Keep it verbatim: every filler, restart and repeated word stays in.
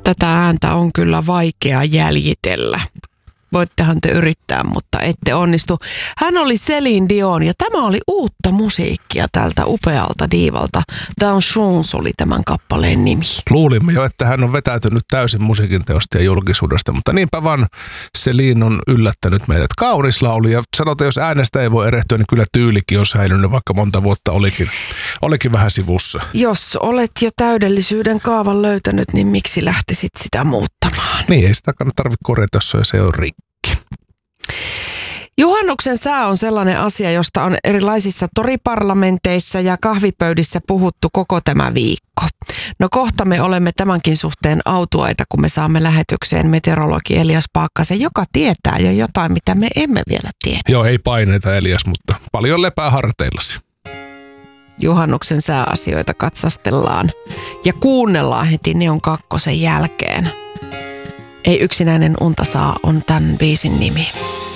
Tätä ääntä on kyllä vaikea jäljitellä. Voittehan te yrittää, mutta ette onnistu. Hän oli Céline Dion ja tämä oli uutta musiikkia tältä upealta diivalta. Dans Chance oli tämän kappaleen nimi. Luulimme jo, että hän on vetäytynyt täysin musiikin teosta ja julkisuudesta, mutta niinpä vaan Céline on yllättänyt meidät. Kaunis laulu ja sanotaan, jos äänestä ei voi erehtyä, niin kyllä tyylikin on säilynyt, vaikka monta vuotta olikin, olikin vähän sivussa. Jos olet jo täydellisyyden kaavan löytänyt, niin miksi lähtisit sitä muuttamaan? Niin, ei sitä tarvitse korjata, jos se on rikki. Juhannuksen sää on sellainen asia, josta on erilaisissa toriparlamenteissa ja kahvipöydissä puhuttu koko tämä viikko. No kohta me olemme tämänkin suhteen autuaita, kun me saamme lähetykseen meteorologi Elias Paakkasen, joka tietää jo jotain, mitä me emme vielä tiedä. Joo, ei paineita Elias, mutta paljon lepää harteillasi. Juhannuksen sääasioita katsastellaan ja kuunnellaan heti Neon kakkosen jälkeen. Ei yksinäinen unta saa on tämän biisin nimi.